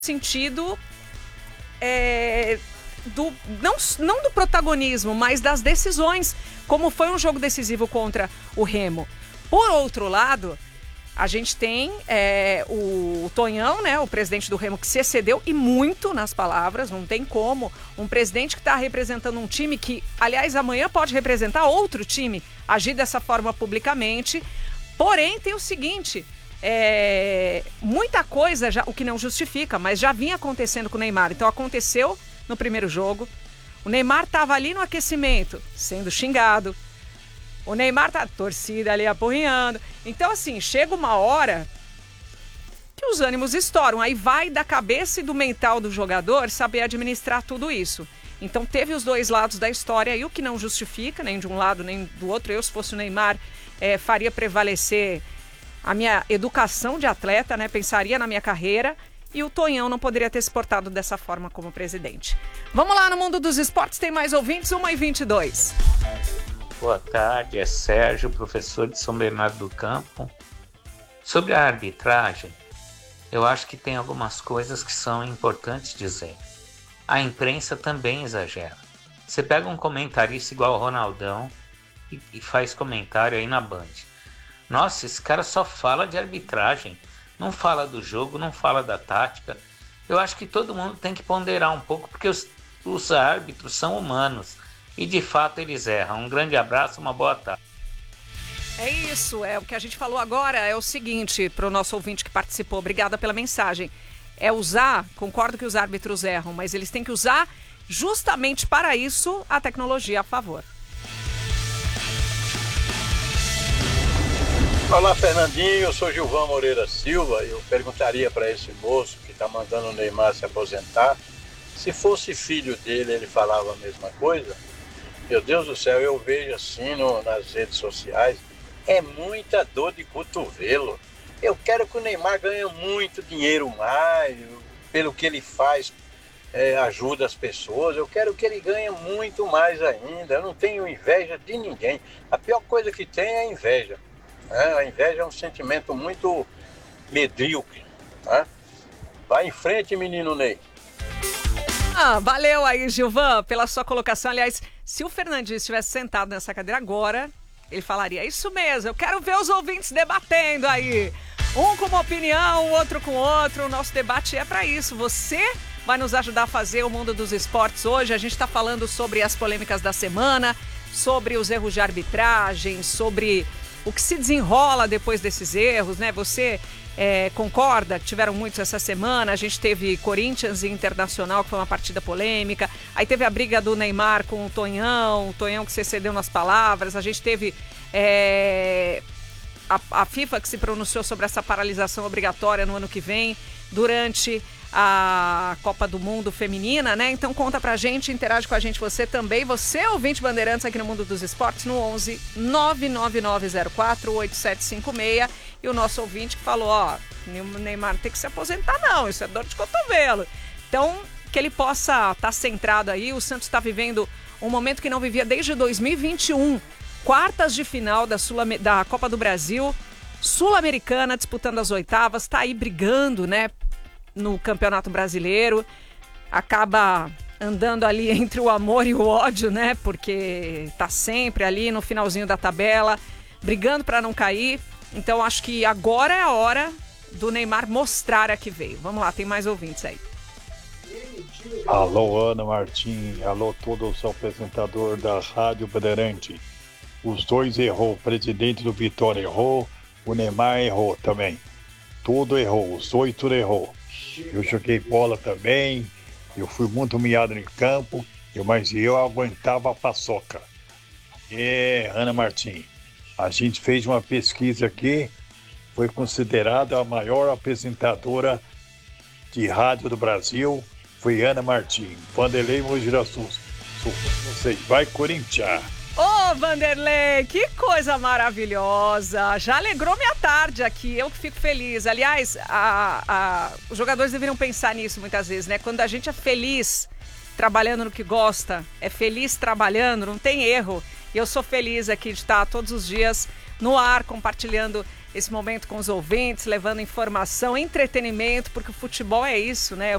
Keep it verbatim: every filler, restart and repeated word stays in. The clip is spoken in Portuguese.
sentido é, do, não, não do protagonismo, mas das decisões, como foi um jogo decisivo contra o Remo. Por outro lado, a gente tem é, o, o Tonhão, né, o presidente do Remo, que se excedeu e muito nas palavras, não tem como. Um presidente que está representando um time que, aliás, amanhã pode representar outro time, agir dessa forma publicamente. Porém, tem o seguinte, é, muita coisa, já, o que não justifica, mas já vinha acontecendo com o Neymar. Então aconteceu no primeiro jogo, o Neymar estava ali no aquecimento, sendo xingado. O Neymar tá torcida ali apurrinhando. Então, assim, chega uma hora que os ânimos estouram. Aí vai da cabeça e do mental do jogador saber administrar tudo isso. Então, teve os dois lados da história. E o que não justifica, nem de um lado nem do outro. Eu, se fosse o Neymar, é, faria prevalecer a minha educação de atleta, né? Pensaria na minha carreira. E o Tonhão não poderia ter se portado dessa forma como presidente. Vamos lá, no mundo dos esportes tem mais ouvintes, uma e vinte e dois. Boa tarde, é Sérgio, professor de São Bernardo do Campo. Sobre a arbitragem, eu acho que tem algumas coisas que são importantes dizer. A imprensa também exagera. Você pega um comentarista igual o Ronaldão e, e faz comentário aí na Band. Nossa, esse cara só fala de arbitragem, não fala do jogo, não fala da tática. Eu acho que todo mundo tem que ponderar um pouco, porque os, os árbitros são humanos. E de fato eles erram. Um grande abraço, uma boa tarde. É isso, é o que a gente falou agora, é o seguinte, para o nosso ouvinte que participou, obrigada pela mensagem. É usar, concordo que os árbitros erram, mas eles têm que usar justamente para isso a tecnologia a favor. Olá, Fernandinho, eu sou Gilvan Moreira Silva. Eu perguntaria para esse moço que está mandando o Neymar se aposentar, se fosse filho dele, ele falava a mesma coisa. Meu Deus do céu, eu vejo assim no, nas redes sociais, é muita dor de cotovelo. Eu quero que o Neymar ganhe muito dinheiro mais, pelo que ele faz, é, ajuda as pessoas. Eu quero que ele ganhe muito mais ainda. Eu não tenho inveja de ninguém. A pior coisa que tem é a inveja. Né? A inveja é um sentimento muito medíocre. Né? Vai em frente, menino Ney. Ah, valeu aí, Gilvan, pela sua colocação. Aliás, se o Fernandinho estivesse sentado nessa cadeira agora, ele falaria, isso mesmo, eu quero ver os ouvintes debatendo aí. Um com uma opinião, o outro com outro. O nosso debate é para isso. Você vai nos ajudar a fazer o mundo dos esportes hoje. A gente está falando sobre as polêmicas da semana, sobre os erros de arbitragem, sobre o que se desenrola depois desses erros, né? Você é, concorda que tiveram muitos essa semana? A gente teve Corinthians e Internacional, que foi uma partida polêmica. Aí teve a briga do Neymar com o Tonhão, o Tonhão que se excedeu nas palavras. A gente teve é, a, a FIFA que se pronunciou sobre essa paralisação obrigatória no ano que vem, durante a Copa do Mundo Feminina, né? Então conta pra gente, interage com a gente você também. Você, ouvinte Bandeirantes aqui no Mundo dos Esportes, no onze nove nove nove zero quatro oito sete cinco seis. E o nosso ouvinte que falou, ó, o Neymar tem que se aposentar não, isso é dor de cotovelo. Então, que ele possa estar centrado aí. O Santos está vivendo um momento que não vivia desde dois mil e vinte e um. Quartas de final da, Sul da Copa do Brasil, Sul-Americana, disputando as oitavas, tá aí brigando, né, no Campeonato Brasileiro. Acaba andando ali entre o amor e o ódio, né, porque tá sempre ali no finalzinho da tabela, brigando para não cair. Então acho que agora é a hora do Neymar mostrar a que veio. Vamos lá, tem mais ouvintes aí. Alô, Ana Martim. Alô, todo o seu apresentador da Rádio Bandeirante. Os dois errou. O presidente do Vitória errou. O Neymar errou também. Tudo errou. Os dois tudo errou. Eu joguei bola também. Eu fui muito humilhado em campo. Mas eu aguentava a paçoca. É, Ana Martim. A gente fez uma pesquisa aqui, foi considerada a maior apresentadora de rádio do Brasil, foi Ana Martim. Vanderlei Mojiraçu. Vocês, vai Corinthians! Ô, oh, Vanderlei, que coisa maravilhosa! Já alegrou minha tarde aqui, eu que fico feliz. Aliás, a, a, os jogadores deveriam pensar nisso muitas vezes, né? Quando a gente é feliz trabalhando no que gosta, é feliz trabalhando, não tem erro. E eu sou feliz aqui de estar todos os dias no ar, compartilhando esse momento com os ouvintes, levando informação, entretenimento, porque o futebol é isso, né?